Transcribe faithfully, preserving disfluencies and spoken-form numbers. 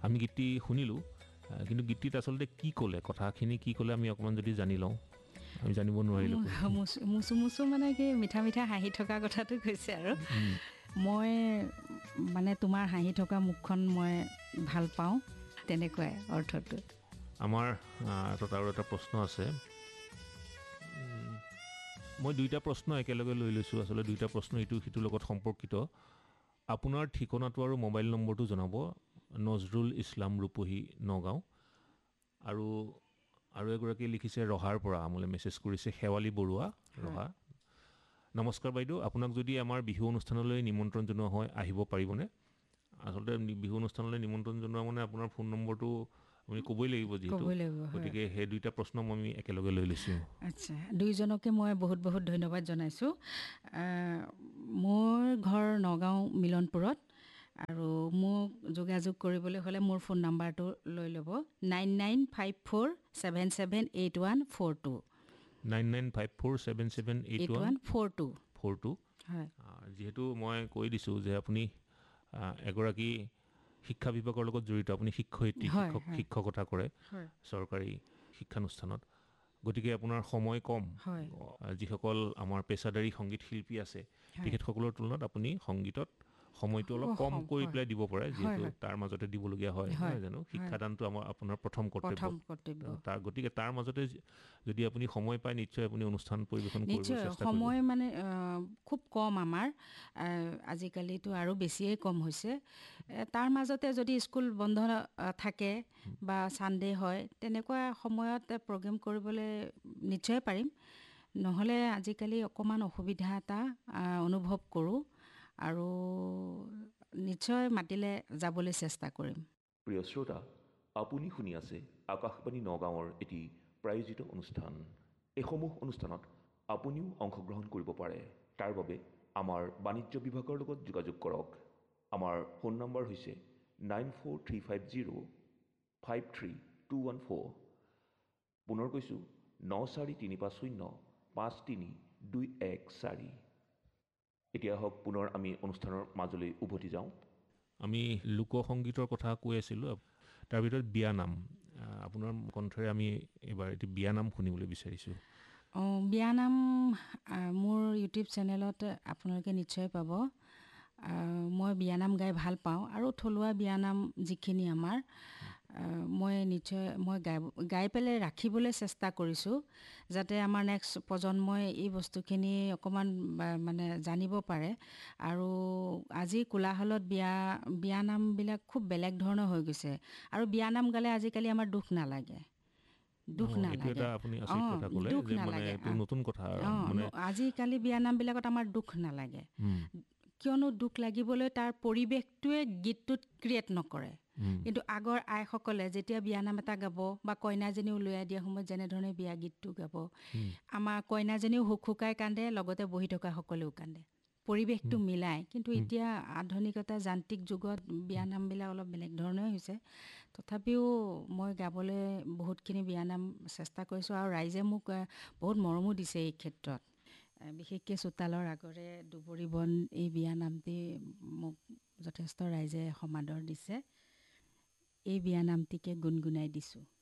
আমি গীতটি শুনিলোঁ, কিন্তু গীতটিত আচলতে কি ক'লে, কথাখিনি কি ক'লে আমি অকণমান যদি জানি লওঁ, আমি জানিব নোৱাৰিলোঁ। মুচু মুচু মানে কি মিঠা মিঠা হাঁহি থকা কথাটো কৈছে আৰু মই মানে তোমাৰ হাঁহি থকা মুখখন মই ভাল পাওঁ, তেনেকুৱাই অৰ্থটো। আমাৰ তাত আৰু এটা প্ৰশ্ন আছে, মই দুইটা প্ৰশ্ন একেলগে লৈ লৈছোঁ, আচলতে দুইটা প্ৰশ্ন ইটো সিটোৰ লগত সম্পৰ্কিত। আপোনাৰ ঠিকনাটো আৰু মোবাইল নম্বৰটো জনাব। নজৰুল ইছলাম ৰূপহী, নগাঁও। আৰু আৰু এগৰাকী লিখিছে ৰহাৰ পৰা, মোলৈ মেছেজ কৰিছে শেৱালী বৰুৱা, ৰহা। নমস্কাৰ বাইদেউ, আপোনাক যদি আমাৰ বিহু অনুষ্ঠানলৈ নিমন্ত্ৰণ জনোৱা হয় আহিব পাৰিবনে? আচলতে বিহু অনুষ্ঠানলৈ নিমন্ত্ৰণ জনোৱা মানে আপোনাৰ ফোন নম্বৰটো আপুনি ক'বই লাগিব যিহেতু, গতিকে সেই দুইটা প্ৰশ্ন আমি একেলগে লৈ লৈছোঁ। আচ্ছা, দুইজনকে মই বহুত বহুত ধন্যবাদ জনাইছোঁ। মোৰ ঘৰ নগাঁও মিলনপুৰত, আৰু মোক যোগাযোগ কৰিবলৈ হ'লে মোৰ ফোন নাম্বাৰটো লৈ ল'ব, nine nine five four seven seven eight one four two. Nine nine five four seven seven eight one four two four two. হয়, যিহেতু মই কৈ দিছোঁ যে আপুনি এগৰাকী শিক্ষা বিভাগৰ লগত জড়িত, আপুনি শিক্ষয়িত্ৰী, শিক্ষক শিক্ষকতা কৰে চৰকাৰী শিক্ষানুষ্ঠানত, গতিকে আপোনাৰ সময় কম। যিসকল আমাৰ পেছাদাৰী সংগীত শিল্পী আছে তেখেতসকলৰ তুলনাত আপুনি সংগীতত সময়টো অলপ কম কৰি পেলাই দিব পাৰে, যিহেতু তাৰ মাজতে দিবলগীয়া হয়, নহয় জানো? শিক্ষাদানটো আমাৰ আপোনাৰ প্ৰথম কৰ্তব্য। তাৰ গতিকে তাৰ মাজতে যদি আপুনি সময় পায়, নিশ্চয় আপুনি অনুষ্ঠান পৰিৱেশন কৰিব চেষ্টা কৰিব। সময় মানে খুব কম আমাৰ, আজিকালিতো আৰু বেছিয়ে কম হৈছে। তাৰ মাজতে যদি স্কুল বন্ধ থাকে বা ছানডে হয়, তেনেকুৱা সময়ত প্ৰগ্ৰেম কৰিবলৈ নিশ্চয় পাৰিম। নহ'লে আজিকালি অকণমান অসুবিধা এটা অনুভৱ কৰোঁ, আৰু নিশ্চয় মাতিলে যাবলৈ চেষ্টা কৰিম। প্ৰিয় শ্ৰোতা, আপুনি শুনি আছে আকাশবাণী নগাঁৱৰ এটি প্ৰায়োজিত অনুষ্ঠান। এইসমূহ অনুষ্ঠানত আপুনিও অংশগ্ৰহণ কৰিব পাৰে। তাৰ বাবে আমাৰ বাণিজ্য বিভাগৰ লগত যোগাযোগ কৰক। আমাৰ ফোন নম্বৰ হৈছে nine four three five zero' five three two one four. পুনৰ কৈছোঁ ন চাৰি তিনি পাঁচ শূন্য পাঁচ তিনি দুই এক চাৰি। এতিয়া হওক পুনৰ আমি অনুষ্ঠানৰ মাজলৈ উভতি যাওঁ। আমি লোকসংগীতৰ কথা কৈ আছিলোঁ, তাৰ ভিতৰত বিয়ানাম। আপোনাৰ কণ্ঠৰে আমি এইবাৰ এটি বিয়ানাম শুনিবলৈ বিচাৰিছোঁ। অঁ, বিয়ানাম মোৰ ইউটিউব চেনেলত আপোনালোকে নিশ্চয় পাব। মই বিয়ানাম গাই ভাল পাওঁ, আৰু থলুৱা বিয়ানাম যিখিনি আমাৰ, মই নিশ্চয় মই গাই গাই পেলাই ৰাখিবলৈ চেষ্টা কৰিছোঁ, যাতে আমাৰ নেক্সট প্ৰজন্মই এই বস্তুখিনি অকণমান মানে জানিব পাৰে। আৰু আজি কোলাহলত বিয়া বিয়ানামবিলাক খুব বেলেগ ধৰণৰ হৈ গৈছে, আৰু বিয়ানাম গালে আজিকালি আমাৰ দুখ নালাগে, দুখ নালাগে। অঁ, দুখ নালাগে। অঁ, আজিকালি বিয়ানামবিলাকত আমাৰ দুখ নালাগে, কিয়নো দুখ লাগিবলৈ তাৰ পৰিৱেশটোৱে গীতটোত ক্ৰিয়েট নকৰে। কিন্তু আগৰ আইসকলে যেতিয়া বিয়ানাম এটা গাব বা কইনাজনী উলিয়াই দিয়া সময়ত যেনেধৰণে বিয়া গীতটো গাব, আমাৰ কইনাজনীও হুক হুকাই কান্দে, লগতে বহি থকা সকলেও কান্দে, পৰিৱেশটো মিলাই। কিন্তু এতিয়া আধুনিকতা যান্ত্ৰিক যুগত বিয়ানামবিলাক অলপ বেলেগ ধৰণে হৈছে। তথাপিও মই গাবলৈ বহুতখিনি বিয়ানাম চেষ্টা কৰিছোঁ, আৰু ৰাইজে মোক বহুত মৰমো দিছে এই ক্ষেত্ৰত। বিশেষকৈ চোতালৰ আগৰে দুবৰি বন এই বিয়ানামটি মোক যথেষ্ট ৰাইজে সমাদৰ দিছে। এই বিয়ানামটিকে গুণগুণাই দিছোঁ।